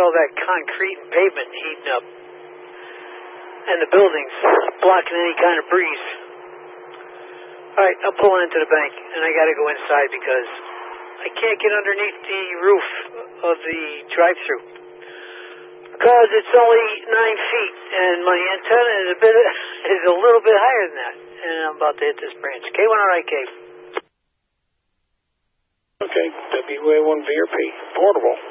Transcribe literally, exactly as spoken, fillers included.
all that concrete and pavement heating up. And the buildings blocking any kind of breeze. All right, I'm pulling into the bank, and I got to go inside because I can't get underneath the roof of the drive-thru because it's only nine feet, and my antenna is a bit is a little bit higher than that, and I'm about to hit this branch. K one R I K. Okay, W A one V R P, portable.